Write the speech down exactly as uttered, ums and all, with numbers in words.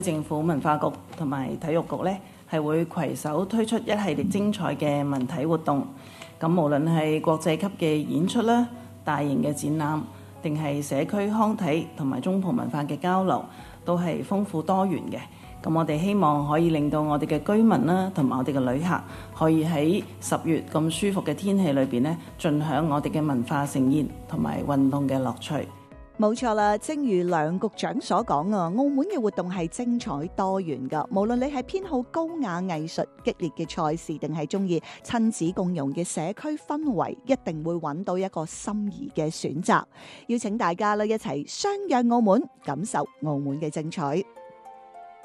政府文化局同埋體育局呢，係會攜手推出一系列精彩嘅文體活動。咁無論係國際級嘅演出啦、大型嘅展覽，定係社區康體同埋中葡文化嘅交流，都係豐富多元嘅。咁我哋希望可以令到我哋嘅居民啦，同埋我哋嘅旅客，可以喺十月咁舒服嘅天氣裏邊呢，盡享我哋嘅文化盛宴同埋運動嘅樂趣。 冇錯啦，正如梁局長所講啊，澳門嘅活動係精彩多元噶。無論你係偏好高雅藝術、激烈嘅賽事，定係中意親子共融嘅社區氛圍，一定會揾到一個心儀嘅選擇。邀請大家咧一齊相約澳門，感受澳門嘅精彩。